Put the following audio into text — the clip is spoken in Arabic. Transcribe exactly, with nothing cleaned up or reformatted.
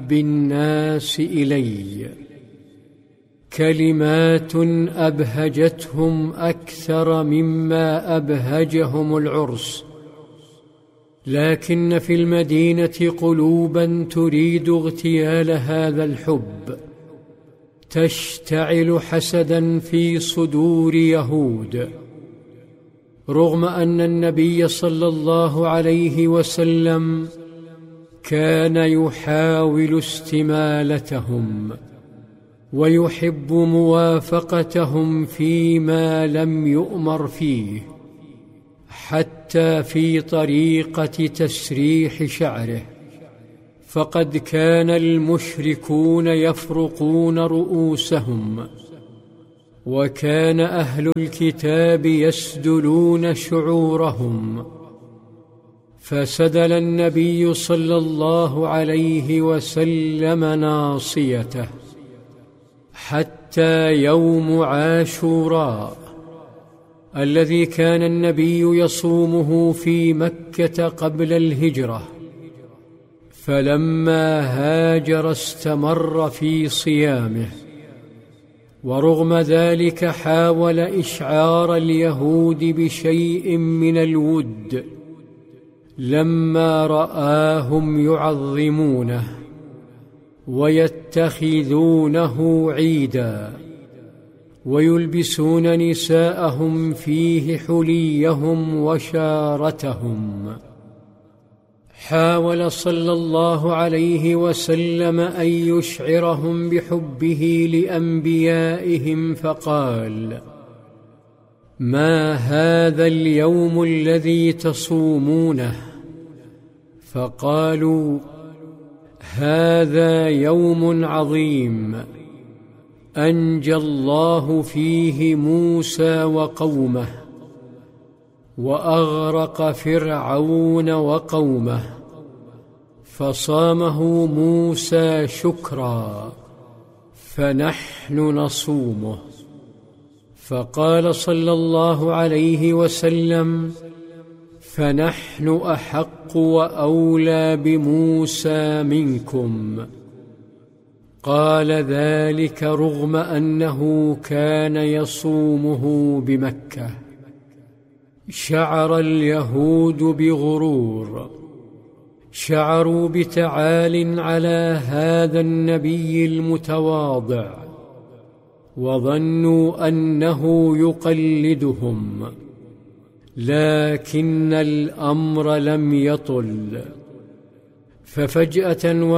أحب الناس إلي، كلمات أبهجتهم أكثر مما أبهجهم العرس، لكن في المدينة قلوبا تريد اغتيال هذا الحب، تشتعل حسدا في صدور يهود، رغم أن النبي صلى الله عليه وسلم كان يحاول استمالتهم ويحب موافقتهم فيما لم يؤمر فيه، حتى في طريقة تسريح شعره، فقد كان المشركون يفرقون رؤوسهم، وكان أهل الكتاب يسدلون شعورهم، فسدل النبي صلى الله عليه وسلم ناصيته حتى يوم عاشوراء الذي كان النبي يصومه في مكة قبل الهجرة، فلما هاجر استمر في صيامه، ورغم ذلك حاول إشعار اليهود بشيء من الود لما رآهم يعظمونه ويتخذونه عيدا، ويلبسون نساءهم فيه حليهم وشارتهم. حاول صلى الله عليه وسلم أن يشعرهم بحبه لأنبيائهم فقال: ما هذا اليوم الذي تصومونه؟ فقالوا: هذا يوم عظيم أنجى الله فيه موسى وقومه، وأغرق فرعون وقومه، فصامه موسى شكرا، فنحن نصومه. فقال صلى الله عليه وسلم: فنحن أحق وأولى بموسى منكم. قال ذلك رغم أنه كان يصومه بمكة. شعر اليهود بغرور، شعروا بتعال على هذا النبي المتواضع، وظنوا أنه يقلدهم، لكن الأمر لم يطل، ففجأة